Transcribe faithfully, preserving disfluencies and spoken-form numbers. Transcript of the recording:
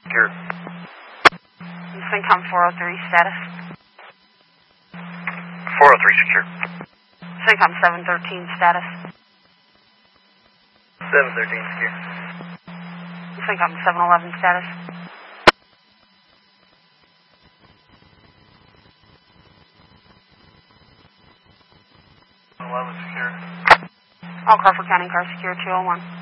Secure. Syncom four oh three, status. four oh three secure. Syncom seven thirteen, status. seven thirteen secure. Syncom seven eleven, status. eleven secure. All Crawford County cars secure two oh one.